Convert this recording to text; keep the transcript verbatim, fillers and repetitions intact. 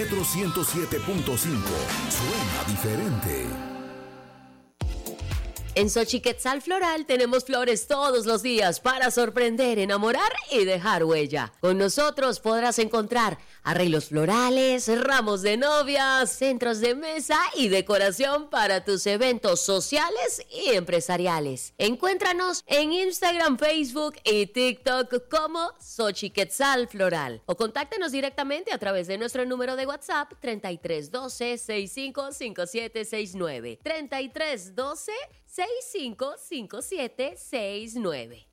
Metro ciento siete punto cinco. Suena diferente. En Xochiquetzal Floral tenemos flores todos los días para sorprender, enamorar y dejar huella. Con nosotros podrás encontrar arreglos florales, ramos de novias, centros de mesa y decoración para tus eventos sociales y empresariales. Encuéntranos en Instagram, Facebook y TikTok como Xochiquetzal Floral o contáctanos directamente a través de nuestro número de WhatsApp treinta y tres doce, sesenta y cinco cincuenta y siete sesenta y nueve. treinta y tres doce, sesenta y cinco cincuenta y siete sesenta y nueve.